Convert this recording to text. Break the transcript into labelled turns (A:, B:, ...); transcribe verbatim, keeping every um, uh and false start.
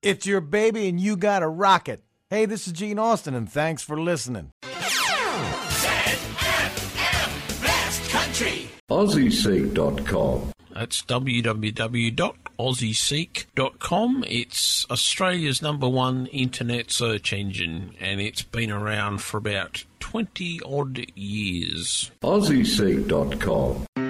A: It's your baby and you got to rock it. Hey, this is Gene Austin, and thanks for listening.
B: Aussie Seek dot com.
C: That's w w w dot aussie seek dot com. It's Australia's number one internet search engine, and it's been around for about twenty odd years.
B: Aussie Seek dot com.